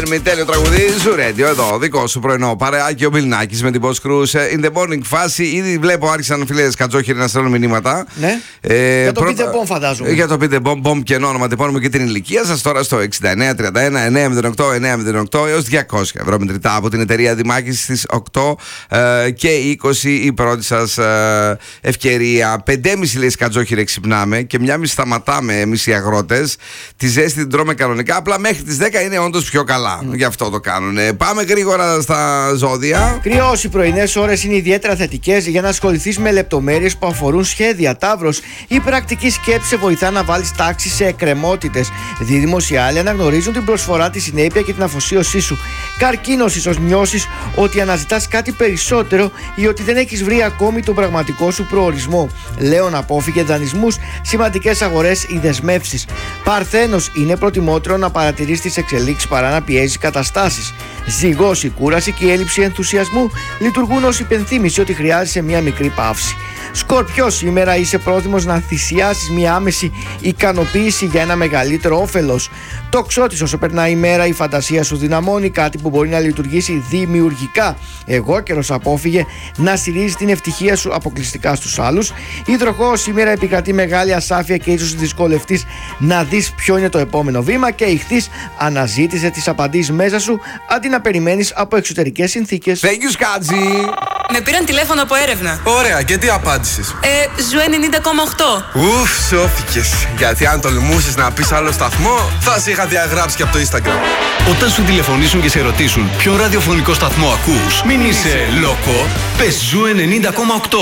Μπαίνουμε, τέλειο τραγουδί. Ζουρέντιο εδώ, δικό σου πρωινό παρεάκι. Ο Μπιλνάκης με την Boss Cruise. In the morning φάση. Ήδη βλέπω άρχισαν φίλες κατζόχυροι να στέλνουν μηνύματα. Ναι. Για το πείτε μπομ, φαντάζομαι. Για το πείτε μπομ και όνομα. Τυπώνουμε και την ηλικία σας τώρα στο 69 31 908 908 έως 200 ευρώ μετρητά από την εταιρεία Δημάκης στις 8 και 20 η πρώτη σας ευκαιρία. 5,5 λέει κατζόχυροι ξυπνάμε και 1,5 σταματάμε εμείς οι αγρότες. Τη ζέστη την τρώμε κανονικά. Απλά μέχρι τις 10 είναι όντως πιο καλά. Γι' αυτό το κάνουν. Πάμε γρήγορα στα ζώδια. Κρυός, οι πρωινές ώρες είναι ιδιαίτερα θετικές για να ασχοληθείς με λεπτομέρειες που αφορούν σχέδια. Ταύρος, η πρακτική σκέψη σε βοηθά να βάλεις τάξη σε εκκρεμότητες. Δίδυμος, οι άλλοι αναγνωρίζουν την προσφορά, τη συνέπεια και την αφοσίωσή σου. Καρκίνος, ίσως νιώσεις ότι αναζητάς κάτι περισσότερο ή ότι δεν έχεις βρει ακόμη τον πραγματικό σου προορισμό. Λέων, απόφυγε δανεισμούς, σημαντικές αγορές ή δεσμεύσεις. Παρθένος, είναι προτιμότερο να παρατηρείς τις εξελίξεις παρά να πιέζεις καταστάσεις. Ζυγός, η κούραση και η έλλειψη ενθουσιασμού λειτουργούν ως υπενθύμηση ότι χρειάζεσαι μια μικρή παύση. Σκορπιός, σήμερα είσαι πρόθυμος να θυσιάσεις μια άμεση ικανοποίηση για ένα μεγαλύτερο όφελος. Τοξότης, όσο περνάει η μέρα, η φαντασία σου δυναμώνει, κάτι που μπορεί να λειτουργήσει δημιουργικά. Εγώκερος, απόφυγε να στηρίζεις την ευτυχία σου αποκλειστικά στους άλλους. Υδροχόος, σήμερα επικρατεί μεγάλη ασάφεια και ίσως δυσκολευτείς να δεις ποιο είναι το επόμενο βήμα. Και Ιχθύς, αναζήτησε τις απαντήσεις μέσα σου αντί να περιμένεις από εξωτερικές συνθήκες. Thank you, Σκάτζη. Με πήραν τηλέφωνο από έρευνα. Ωραία, και τι απάντησες? Ζου 90,8. Ουφ, σώθηκες. Γιατί αν τολμούσες να πεις άλλο σταθμό, θα σε είχα διαγράψει και από το Instagram. Όταν σου τηλεφωνήσουν και σε ρωτήσουν ποιον ραδιοφωνικό σταθμό ακούς, μην είσαι λόκο, πες Ζου 90,8.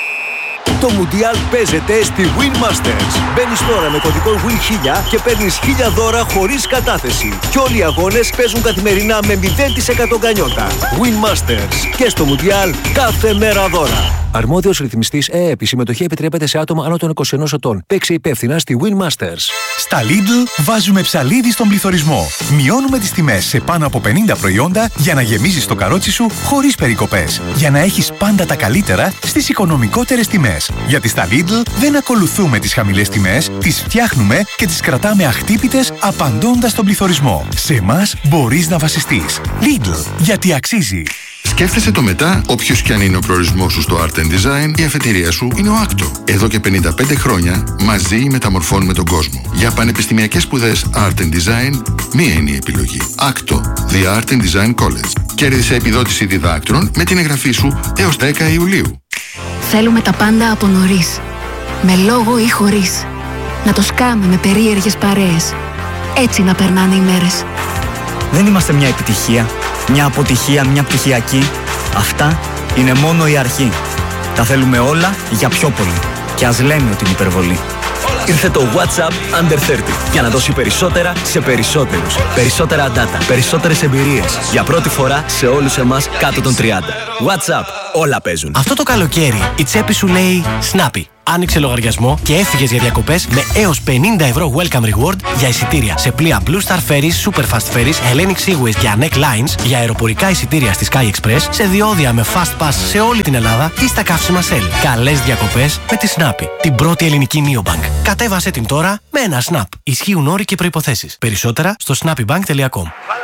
Το Μουντιάλ παίζεται στη Win Masters. Μπαίνεις τώρα με κωδικό WIN1000 και παίρνεις 1.000 δώρα χωρίς κατάθεση. Και όλοι οι αγώνες παίζουν καθημερινά με 0% γκανιότα. Win Masters. Και στο Μουντιάλ κάθε μέρα δώρα. Αρμόδιος ρυθμιστής ΕΕΠ. Η συμμετοχή επιτρέπεται σε άτομα άνω των 21 ετών. Παίξε υπεύθυνα στη Win Masters. Στα Lidl βάζουμε ψαλίδι στον πληθωρισμό. Μειώνουμε τις τιμές σε πάνω από 50 προϊόντα για να γεμίζεις το καρότσι σου χωρίς περικοπές. Για να έχεις πάντα τα καλύτερα στις οικονομικότερες τιμές. Γιατί στα Lidl δεν ακολουθούμε τις χαμηλές τιμές, τις φτιάχνουμε και τις κρατάμε αχτύπητες απαντώντας στον πληθωρισμό. Σε εμάς μπορείς να βασιστείς. Lidl, γιατί αξίζει. Σκέφτεσαι το μετά, όποιος κι αν είναι ο προορισμός σου στο Art and Design, η αφετηρία σου είναι ο Άκτο. Εδώ και 55 χρόνια μαζί μεταμορφώνουμε τον κόσμο. Για πανεπιστημιακές σπουδές Art and Design, μία είναι η επιλογή. Άκτο, The Art and Design College. Κέρδισε επιδότηση διδάκτρων με την εγγραφή σου έως 10 Ιουλίου. Θέλουμε τα πάντα από νωρίς. Με λόγο ή χωρίς. Να το σκάμε με περίεργες παρέες. Έτσι να περνάνε οι μέρες. Δεν είμαστε μια επιτυχία, μια αποτυχία, μια πτυχιακή. Αυτά είναι μόνο η αρχή. Τα θέλουμε όλα για πιο πολύ. Και ας λέμε ότι είναι υπερβολή. Ήρθε το WhatsApp Under 30 για να δώσει περισσότερα σε περισσότερους. Περισσότερα data, περισσότερες εμπειρίες. Για πρώτη φορά σε όλους εμάς κάτω των 30. WhatsApp, όλα παίζουν. Αυτό το καλοκαίρι η τσέπη σου λέει Snappy. Άνοιξε λογαριασμό και έφυγες για διακοπές με έως 50 ευρώ welcome reward για εισιτήρια σε πλοία Blue Star Ferries, Super Fast Ferries, Hellenic Seaways και Anek Lines, για αεροπορικά εισιτήρια στη Sky Express, σε διόδια με Fast Pass σε όλη την Ελλάδα ή στα καύσιμα Shell. Καλές διακοπές με τη Snappy, την πρώτη ελληνική neobank. Κατέβασε την τώρα με ένα Snap. Ισχύουν όροι και προϋποθέσεις. Περισσότερα στο snappybank.com.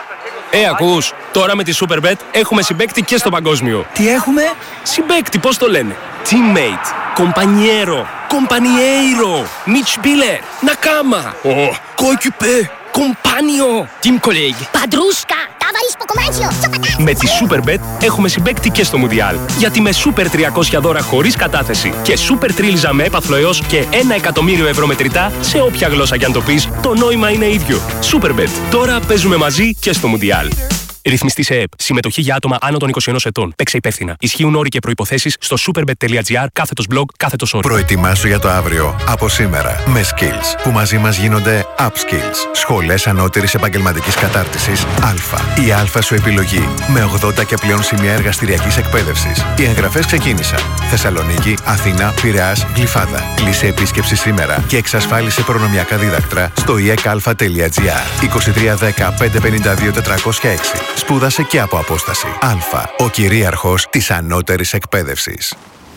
Ακούς, τώρα με τη Superbet έχουμε συμπαίκτη και στο παγκόσμιο. Τι έχουμε? Συμπαίκτη, πώς το λένε? Teammate, compañero, compañeiro, Mitspieler, Nakama, coéquipier, compagno, team colleague, Padrusca, ταβαρίσκο κομμάτσιο, με τη Superbet έχουμε συμπαίκτη και στο Μουντιάλ. Γιατί με Super 300 δώρα χωρίς κατάθεση και Super Τρίλιζα με έπαθλο έως και 1 εκατομμύριο ευρώ μετρητά, σε όποια γλώσσα κι αν το πεις, το νόημα είναι ίδιο. Superbet. Τώρα παίζουμε μαζί και στο Μουντιάλ. Ρυθμιστής ΕΕΠ. Συμμετοχή για άτομα άνω των 21 ετών. Παίξε υπεύθυνα. Ισχύουν όροι και προϋποθέσεις στο superbet.gr/blog/όροι. Προετοιμάσου για το αύριο από σήμερα με Skills, που μαζί μας γίνονται Upskills. Σχολές ανώτερης επαγγελματικής κατάρτισης Α. Η Α σου επιλογή με 80 και πλέον σημεία εργαστηριακής εκπαίδευσης. Οι εγγραφές ξεκίνησαν. Θεσσαλονίκη, Αθήνα, Πειραιάς, Γλυφάδα. Κλείσε επίσκεψη σήμερα και εξασφάλισε προνομιακά δίδακτρα στο iecalfa.gr. 2310 552 406. Σπούδασε και από απόσταση. Α. Ο κυρίαρχος της ανώτερης εκπαίδευσης.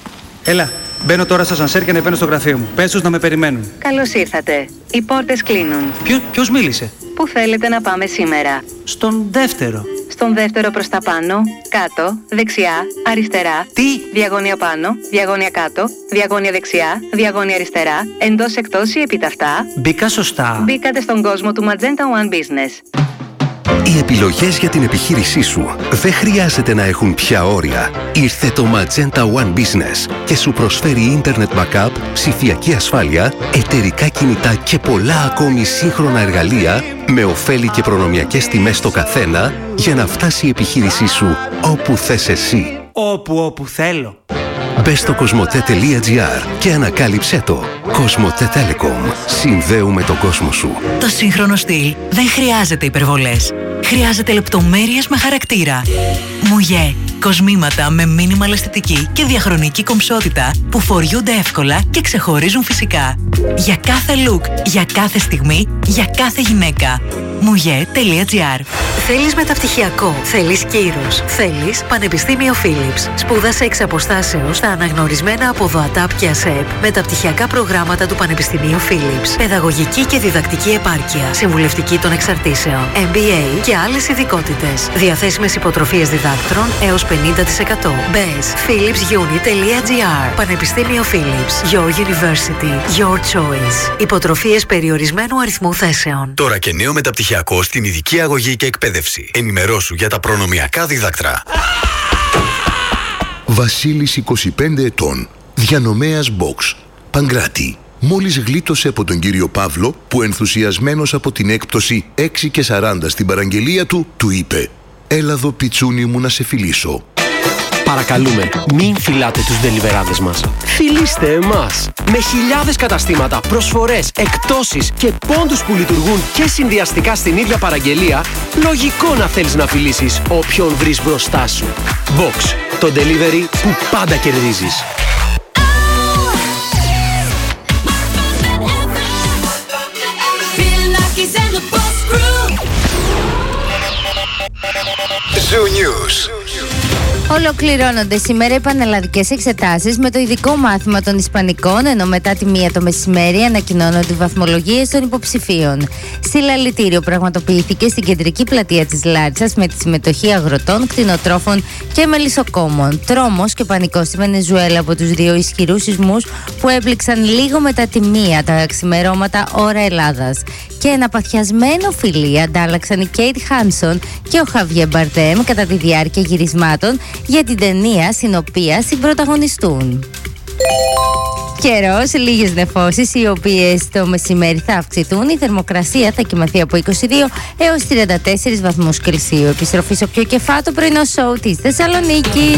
Έλα, μπαίνω τώρα στο ασανσέρ και ανεβαίνω στο γραφείο μου. Πες τους να με περιμένουν. Καλώς ήρθατε. Οι πόρτες κλείνουν. Ποιος μίλησε? Πού θέλετε να πάμε σήμερα? Στον δεύτερο. Στον δεύτερο προς τα πάνω, κάτω, δεξιά, αριστερά. Τι? Διαγώνια πάνω, διαγώνια κάτω, διαγώνια δεξιά, διαγώνια αριστερά, εντός εκτός ή επίταυτα. Μπήκα σωστά. Μπήκατε στον κόσμο του Magenta One Business. Οι επιλογές για την επιχείρησή σου δεν χρειάζεται να έχουν πια όρια. Ήρθε το Magenta One Business και σου προσφέρει Internet Backup, ψηφιακή ασφάλεια, εταιρικά κινητά και πολλά ακόμη σύγχρονα εργαλεία με ωφέλη και προνομιακές τιμές στο καθένα για να φτάσει η επιχείρησή σου όπου θες εσύ. Όπου θέλω. Μπες στο κοσμοτέ.gr και ανακάλυψέ το. Κοσμοτέ Telecom. Συνδέουμε τον κόσμο σου. Το σύγχρονο στυλ δεν χρειάζεται υπερβολές. Χρειάζεται λεπτομέρειες με χαρακτήρα. Μουγέ. Κοσμήματα με μίνιμαλ αισθητική και διαχρονική κομψότητα που φοριούνται εύκολα και ξεχωρίζουν φυσικά. Για κάθε look, για κάθε στιγμή, για κάθε γυναίκα. Mouye.gr. Θέλεις μεταπτυχιακό, θέλεις κύρος, θέλεις Πανεπιστήμιο Philips. Σπούδασε εξ αποστάσεως στα αναγνωρισμένα από ΔΟΑΤΑΠ και ΑΣΕΠ μεταπτυχιακά προγράμματα του Πανεπιστημίου Philips. Παιδαγωγική και διδακτική επάρκεια, συμβουλευτική των εξαρτήσεων, MBA και άλλες ειδικότητες. Διαθέσιμες υποτροφίες διδάκτρων έως 50%. Μπες philipsunit.gr. Πανεπιστήμιο Philips. Your University. Your choice. Υποτροφίες περιορισμένου αριθμού θέσεων. Τώρα και νέο μεταπτυχιακό στην ειδική αγωγή και εκπαίδευση. Ενημερώσου για τα προνομιακά δίδακτρα. Βασίλης, 25 ετών. Διανομέας Box. Παγκράτη. Μόλις γλίτωσε από τον κύριο Παύλο που ενθουσιασμένος από την έκπτωση 6 και 40 στην παραγγελία του, του είπε «Έλα εδώ πιτσούνι μου να σε φιλήσω». Παρακαλούμε, μην φυλάτε τους ντελιβεράδες μας. Φιλήστε εμάς! Με χιλιάδες καταστήματα, προσφορές, εκπτώσεις και πόντους που λειτουργούν και συνδυαστικά στην ίδια παραγγελία, λογικό να θέλεις να φιλήσεις όποιον βρεις μπροστά σου. Box, το delivery που πάντα κερδίζεις. Zoo News. Ολοκληρώνονται σήμερα οι πανελλαδικές εξετάσεις με το ειδικό μάθημα των Ισπανικών, ενώ μετά τη 1 το μεσημέρι ανακοινώνονται οι βαθμολογίες των υποψηφίων. Συλλαλητήριο πραγματοποιήθηκε στην κεντρική πλατεία της Λάρισας με τη συμμετοχή αγροτών, κτηνοτρόφων και μελισσοκόμων. Τρόμος και πανικός στη Βενεζουέλα από τους δύο ισχυρούς σεισμούς που έπληξαν λίγο μετά τη 1 τα ξημερώματα ώρα Ελλάδας. Και ένα παθιασμένο φιλί αντάλλαξαν η Κέιτ Χάνσον και ο Χαβιέ Μπαρντέμ κατά τη διάρκεια γυρισμάτων για την ταινία στην οποία συμπρωταγωνιστούν. Καιρός, λίγες νεφώσεις οι οποίες το μεσημέρι θα αυξηθούν. Η θερμοκρασία θα κυμανθεί από 22 έως 34 βαθμούς Κελσίου. Επιστροφή στο πιο κεφάτο πρωινό σοου της Θεσσαλονίκης.